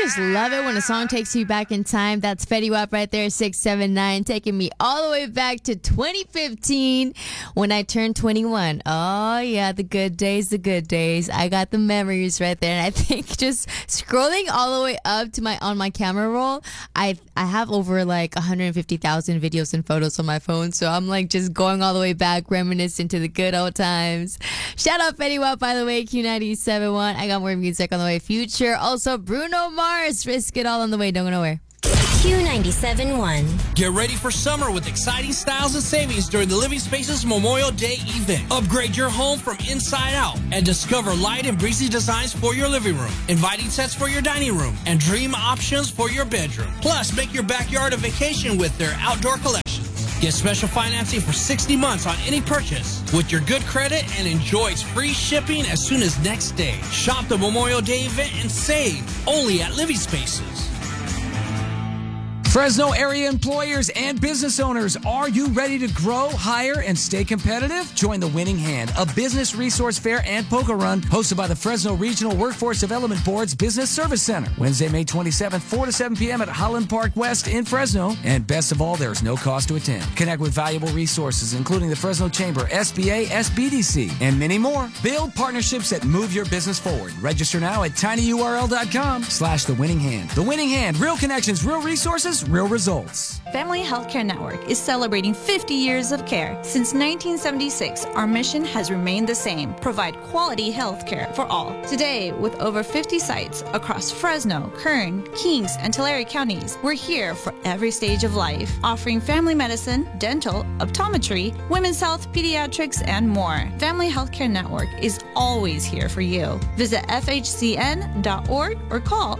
just love it when a song takes you back in time? That's Fetty Wap right there, 679, taking me all the way back to 2015 when I turned 21. Oh, yeah, the good days, the good days. I got the memories right there. And I think just scrolling all the way up to on my camera roll, I have over like 150,000 videos and photos on my phone. So I'm like just going all the way back, reminiscing to the good old times. Shout out Fetty Wap, by the way, Q97.1. I got more music on the way. Future. Also, Bruno Mars. Risk It All on the way. Don't go nowhere. Q97.1. Get ready for summer with exciting styles and savings during the Living Spaces Memorial Day event. Upgrade your home from inside out and discover light and breezy designs for your living room, inviting sets for your dining room, and dream options for your bedroom. Plus, make your backyard a vacation with their outdoor collection. Get special financing for 60 months on any purchase with your good credit and enjoy free shipping as soon as next day. Shop the Memorial Day event and save only at Living Spaces. Fresno area employers and business owners, are you ready to grow, hire, and stay competitive? Join the Winning Hand, a business resource fair and poker run hosted by the Fresno Regional Workforce Development Board's Business Service Center. Wednesday, May 27th, 4 to 7 p.m. at Holland Park West in Fresno. And best of all, there is no cost to attend. Connect with valuable resources, including the Fresno Chamber, SBA, SBDC, and many more. Build partnerships that move your business forward. Register now at tinyurl.com/The Winning Hand. The Winning Hand, real connections, real resources, real results. Family Healthcare Network is celebrating 50 years of care. Since 1976, our mission has remained the same: provide quality health care for all. Today, with over 50 sites across Fresno, Kern, Kings, and Tulare counties, we're here for every stage of life, offering family medicine, dental, optometry, women's health, pediatrics, and more. Family Healthcare Network is always here for you. Visit fhcn.org or call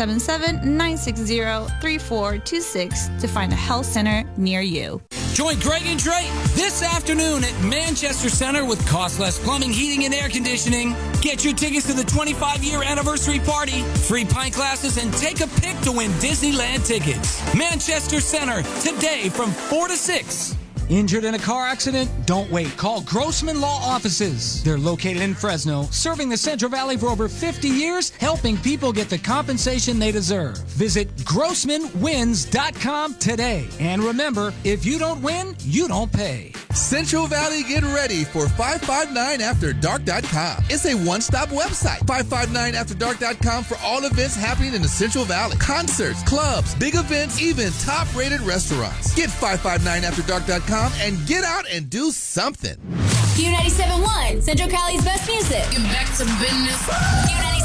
877-960-3426 to find a health center near you. Join Greg and Dre this afternoon at Manchester Center with costless plumbing, heating, and air conditioning. Get your tickets to the 25-year anniversary party, free pint glasses, and take a pic to win Disneyland tickets. Manchester Center, today from 4 to 6. Injured in a car accident? Don't wait. Call Grossman Law Offices. They're located in Fresno, serving the Central Valley for over 50 years, helping people get the compensation they deserve. Visit GrossmanWins.com today. And remember, if you don't win, you don't pay. Central Valley, get ready for 559AfterDark.com. It's a one-stop website. 559AfterDark.com for all events happening in the Central Valley. Concerts, clubs, big events, even top-rated restaurants. Get 559AfterDark.com and get out and do something. Q97.1, Central Cali's best music. Get back to business. Q97.1.